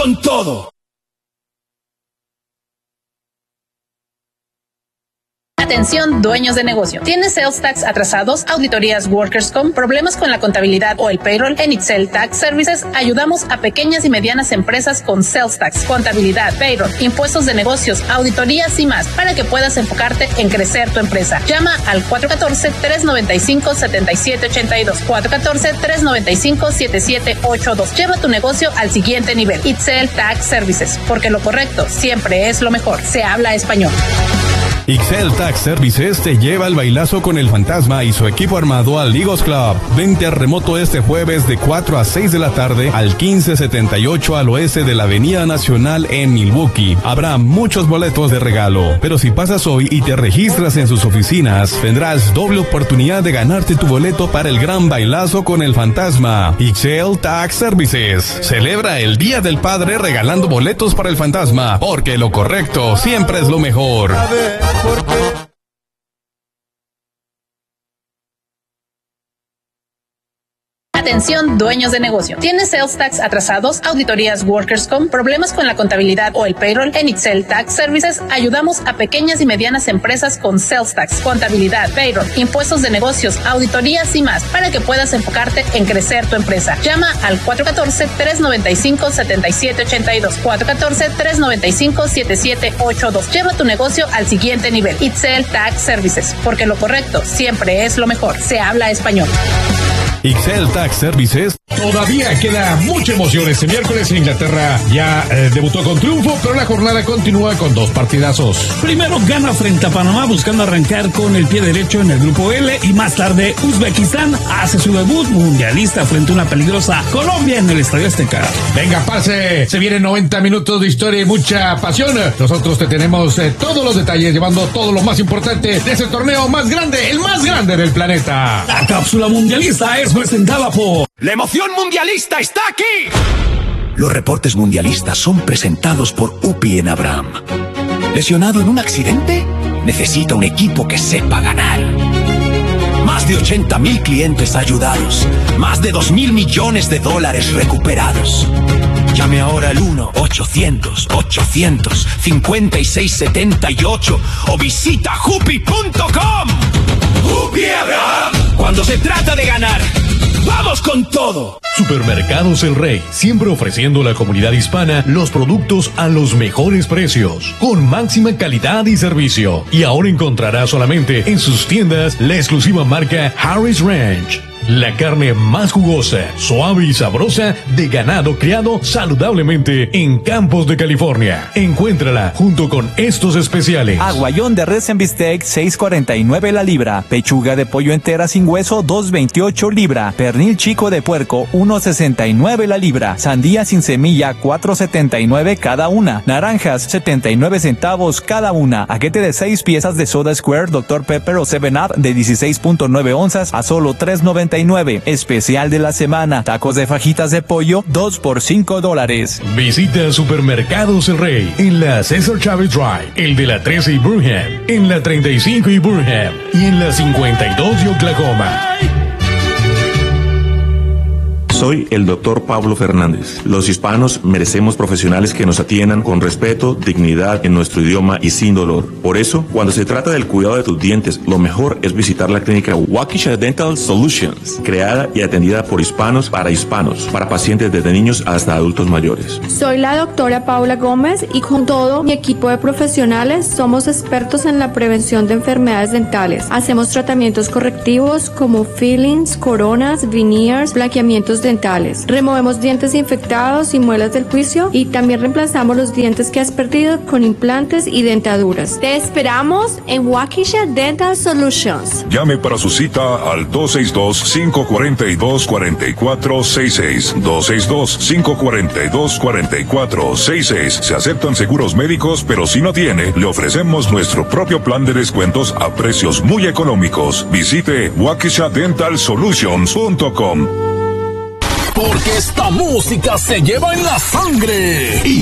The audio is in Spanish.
con todo. Atención, dueños de negocio. ¿Tienes sales tax atrasados, auditorías Workers' Comp, problemas con la contabilidad o el payroll? En Itzel Tax Services ayudamos a pequeñas y medianas empresas con sales tax, contabilidad, payroll, impuestos de negocios, auditorías y más para que puedas enfocarte en crecer tu empresa. Llama al 414-395-7782. 414-395-7782. Lleva tu negocio al siguiente nivel. Itzel Tax Services, porque lo correcto siempre es lo mejor. Se habla español. Ixel Tax Services te lleva al bailazo con el Fantasma y su equipo armado al Ligos Club. Vente a remoto este jueves de 4 a 6 de la tarde al 1578 al oeste de la Avenida Nacional en Milwaukee. Habrá muchos boletos de regalo, pero si pasas hoy y te registras en sus oficinas, tendrás doble oportunidad de ganarte tu boleto para el gran bailazo con el Fantasma. Ixel Tax Services celebra el Día del Padre regalando boletos para el Fantasma, porque lo correcto siempre es lo mejor. Atención, dueños de negocio. ¿Tienes sales tax atrasados, auditorías Workers' Comp, problemas con la contabilidad o el payroll? En Itzel Tax Services ayudamos a pequeñas y medianas empresas con sales tax, contabilidad, payroll, impuestos de negocios, auditorías y más para que puedas enfocarte en crecer tu empresa. Llama al 414-395-7782. 414-395-7782. Lleva tu negocio al siguiente nivel. Itzel Tax Services, porque lo correcto siempre es lo mejor. Se habla español. Ixel Tax Services. Todavía queda mucha emoción. Este miércoles en Inglaterra ya debutó con triunfo, pero la jornada continúa con dos partidazos. Primero gana frente a Panamá buscando arrancar con el pie derecho en el grupo L, y más tarde Uzbekistán hace su debut mundialista frente a una peligrosa Colombia en el Estadio Azteca. Venga, parce, se vienen 90 minutos de historia y mucha pasión. Nosotros te tenemos todos los detalles, llevando todo lo más importante de ese torneo más grande, el más grande del planeta. La cápsula mundialista es presentada por... ¡La emoción mundialista está aquí! Los reportes mundialistas son presentados por UPI en Abraham. ¿Lesionado en un accidente? Necesita un equipo que sepa ganar. Más de 80,000 clientes ayudados. Más de 2,000 millones de dólares recuperados. Llame ahora al 1-800-800-5678 o visita jupi.com. ¡Upi Abraham! Cuando se trata de ganar, ¡vamos con todo! Supermercados El Rey, siempre ofreciendo a la comunidad hispana los productos a los mejores precios, con máxima calidad y servicio. Y ahora encontrará solamente en sus tiendas la exclusiva marca Harris Ranch. La carne más jugosa, suave y sabrosa de ganado criado saludablemente en Campos de California. Encuéntrala junto con estos especiales. Aguayón de res en bistec, $6.49 la libra. Pechuga de pollo entera sin hueso, $2.28 libra. Pernil chico de puerco, $1.69 la libra. Sandía sin semilla, $4.79 cada una. Naranjas, 79 centavos cada una. Paquete de 6 piezas de Soda Square, Dr. Pepper o 7-Up de 16.9 onzas a solo $3.99. Especial de la semana, tacos de fajitas de pollo, 2 por $5. Visita Supermercados El Rey en la Cesar Chavez Drive, el de la 13 y Burham, en la 35 y Burham y en la 52 de Oklahoma. Soy el doctor Pablo Fernández. Los hispanos merecemos profesionales que nos atiendan con respeto, dignidad en nuestro idioma y sin dolor. Por eso, cuando se trata del cuidado de tus dientes, lo mejor es visitar la clínica Waukesha Dental Solutions, creada y atendida por hispanos, para pacientes desde niños hasta adultos mayores. Soy la doctora Paula Gómez y con todo mi equipo de profesionales somos expertos en la prevención de enfermedades dentales. Hacemos tratamientos correctivos como fillings, coronas, veneers, blanqueamientos dentales. Removemos dientes infectados y muelas del juicio y también reemplazamos los dientes que has perdido con implantes y dentaduras. Te esperamos en Waukesha Dental Solutions. Llame para su cita al 262-542-4466. 262-542-4466. Se aceptan seguros médicos, pero si no tiene, le ofrecemos nuestro propio plan de descuentos a precios muy económicos. Visite waukeshadentalsolutions.com. Porque esta música se lleva en la sangre.